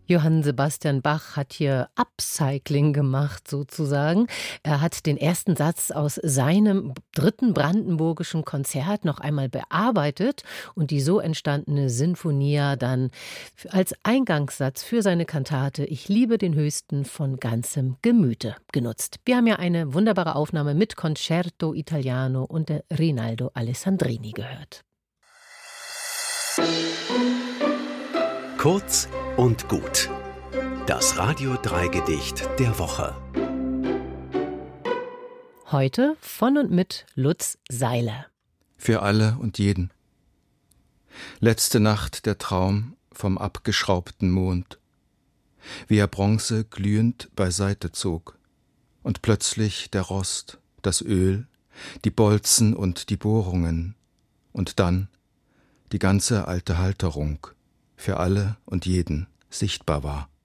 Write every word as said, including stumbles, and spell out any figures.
Johann Sebastian Bach hat hier Upcycling gemacht sozusagen. Er hat den ersten Satz aus seinem dritten brandenburgischen Konzert noch einmal bearbeitet und die so entstandene Sinfonia dann als Eingangssatz für seine Kantate Ich liebe den Höchsten von ganzem Gemüte genutzt. Wir haben ja eine wunderbare Aufnahme mit Concerto Italiano und der Rinaldo Alessandrini gehört. Kurz und gut. Das Radio drei Gedicht der Woche. Heute von und mit Lutz Seiler. Für alle und jeden. Letzte Nacht der Traum vom abgeschraubten Mond, wie er Bronze glühend beiseite zog, und plötzlich der Rost, das Öl, die Bolzen und die Bohrungen, und dann die ganze alte Halterung für alle und jeden sichtbar war.